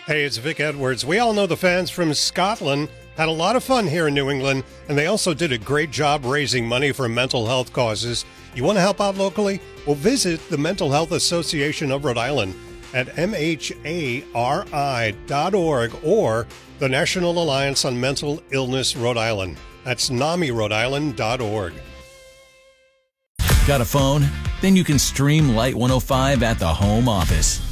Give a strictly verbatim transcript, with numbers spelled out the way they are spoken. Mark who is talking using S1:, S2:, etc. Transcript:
S1: Hey, it's Vic Edwards. We all know the fans from Scotland had a lot of fun here in New England, and they also did a great job raising money for mental health causes. You want to help out locally? Well, visit the Mental Health Association of Rhode Island at M H A R I dot org or the National Alliance on Mental Illness Rhode Island. That's NAMI Rhode Island dot org.
S2: Got a phone? Then you can stream Light one oh five at the home office.